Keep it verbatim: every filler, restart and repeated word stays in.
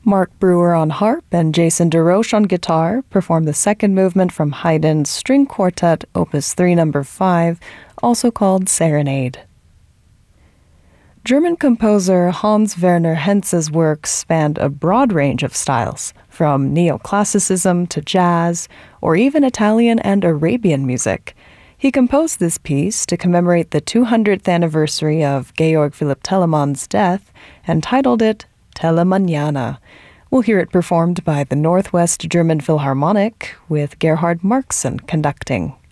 Mark Brewer on harp and Jason DeRoche on guitar perform the second movement from Haydn's String Quartet, Opus three, number five, also called Serenade. German composer Hans Werner Henze's works spanned a broad range of styles, from neoclassicism to jazz, or even Italian and Arabian music. He composed this piece to commemorate the two hundredth anniversary of Georg Philipp Telemann's death and titled it Telemanniana. We'll hear it performed by the Northwest German Philharmonic with Gerhard Markson conducting.